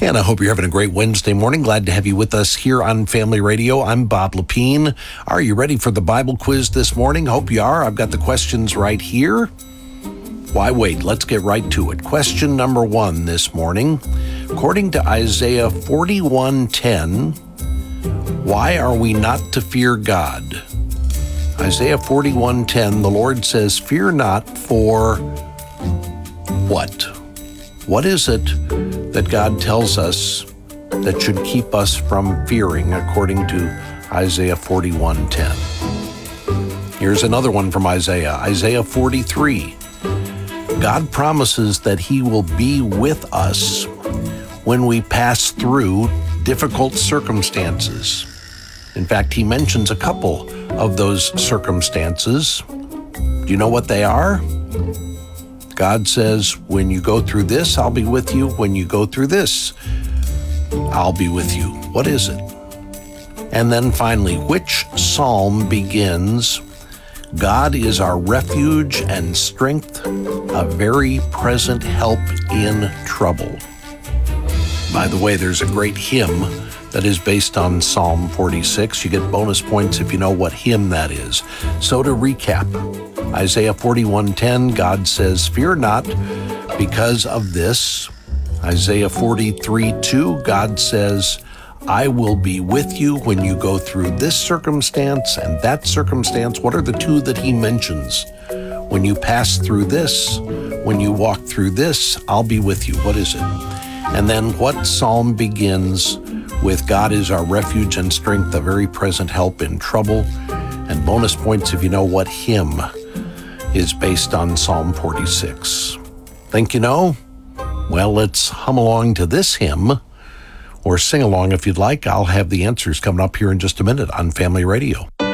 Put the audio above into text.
And I hope you're having a great Wednesday morning. Glad to have you with us here on Family Radio. I'm Bob Lepine. Are you ready for the Bible quiz this morning? Hope you are. I've got the questions right here. Why wait? Let's get right to it. Question number 1 this morning. According to Isaiah 41:10, why are we not to fear God? Isaiah 41:10, the Lord says, fear not for what? What is it that God tells us that should keep us from fearing according to Isaiah 41:10? Here's another one from Isaiah 43. God promises that he will be with us when we pass through difficult circumstances. In fact, he mentions a couple of those circumstances. Do you know what they are? God says, when you go through this, I'll be with you. When you go through this, I'll be with you. What is it? And then finally, which psalm begins, God is our refuge and strength, a very present help in trouble? By the way, there's a great hymn that is based on Psalm 46. You get bonus points if you know what hymn that is. So to recap, Isaiah 41:10, God says, fear not because of this. Isaiah 43:2, God says, I will be with you when you go through this circumstance and that circumstance. What are the two that he mentions? When you pass through this, when you walk through this, I'll be with you. What is it? And then what psalm begins with God is our refuge and strength, a very present help in trouble? And bonus points if you know what hymn is based on Psalm 46. Think you know? Well, let's hum along to this hymn, or sing along if you'd like. I'll have the answers coming up here in just a minute on Family Radio.